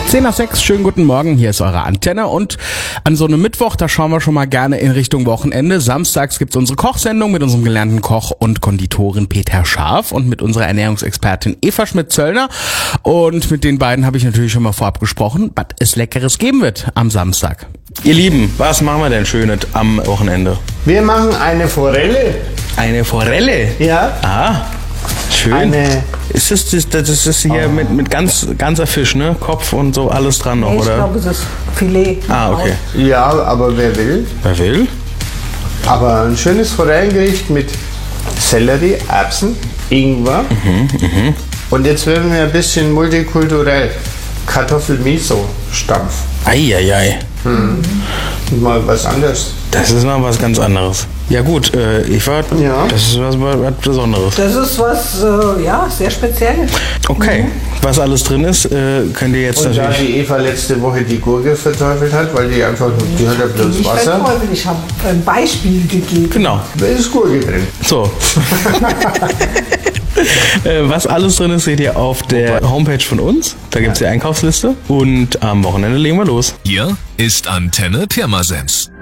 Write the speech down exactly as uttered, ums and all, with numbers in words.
zehn nach sechs, schönen guten Morgen, hier ist eure Antenne und an so einem Mittwoch, da schauen wir schon mal gerne in Richtung Wochenende. Samstags gibt's unsere Kochsendung mit unserem gelernten Koch und Konditorin Peter Scharf und mit unserer Ernährungsexpertin Eva Schmidt-Zöllner. Und mit den beiden habe ich natürlich schon mal vorab gesprochen, was es Leckeres geben wird am Samstag. Ihr Lieben, was machen wir denn Schönes am Wochenende? Wir machen eine Forelle. Eine Forelle? Ja. Ah, schön. Eine- Ist das, das, das ist hier Oh. mit, mit ganz, ganzer Fisch, ne? Kopf und so alles dran noch, Nee, ich oder? glaube, es ist Filet. Ah, okay. Ja, aber wer will? Wer will? Aber ein schönes Forellengericht mit Sellerie, Erbsen, Ingwer. Und jetzt werden wir ein bisschen multikulturell. Kartoffel-Miso-Stampf. Eieiei. Mal was anderes. Das ist mal was ganz anderes. Ja gut, äh, Eva, Ja. das ist was, was Besonderes. Das ist was, äh, ja, sehr Spezielles. Okay, was alles drin ist, äh, könnt ihr jetzt Und da natürlich... die Eva letzte Woche die Gurke verteufelt hat, weil die einfach, die hat ja bloß Nicht Wasser, verteufelt, ich habe ein Beispiel gegeben. Genau, da ist Gurke drin. so. Äh, Was alles drin ist, seht ihr auf der Homepage von uns. Da gibt es die Einkaufsliste. Und am Wochenende legen wir los. Hier ist Antenne Pirmasens.